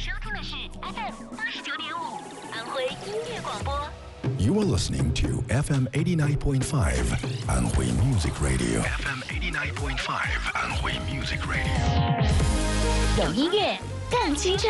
收听的是 FM 89.5安徽音乐广播。 You are listening to FM 89.5 Anhui Music Radio. FM 89.5 Anhui Music Radio. 有音乐更清澈。